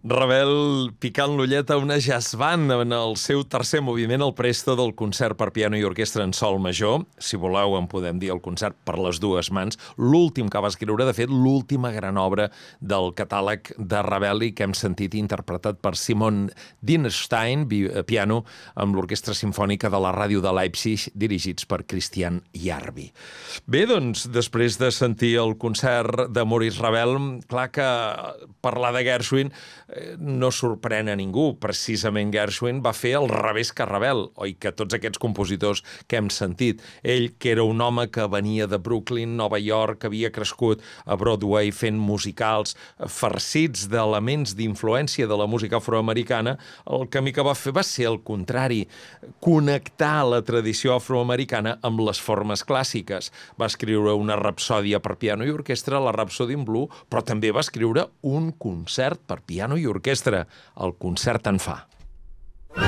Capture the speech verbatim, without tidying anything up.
Ravel picant l'ullet a una jazz band en el seu tercer moviment, el presta del concert per piano i orquestra en sol major. Si voleu, en podem dir el concert per les dues mans. L'últim que va escriure, de fet, l'última gran obra del catàleg de Ravel i que hem sentit interpretat per Simon Dinstein, piano, amb l'Orquestra Simfònica de la Ràdio de Leipzig, dirigits per Christian Jarvi. Bé, doncs, després de sentir el concert de Maurice Ravel, clar que parlar de Gershwin no sorprèn a ningú. Precisament Gershwin va fer el revés que Ravel, oi, que tots aquests compositors que hem sentit. Ell, que era un home que venia de Brooklyn, Nova York, que havia crescut a Broadway fent musicals farcits d'elements d'influència de la música afroamericana, el camí que va fer va ser el contrari, connectar la tradició afroamericana amb les formes clàssiques. Va escriure una rapsòdia per piano i orquestra, la Rhapsody in Blue, però també va escriure un concert per piano i orquestra, el Concert en Fa.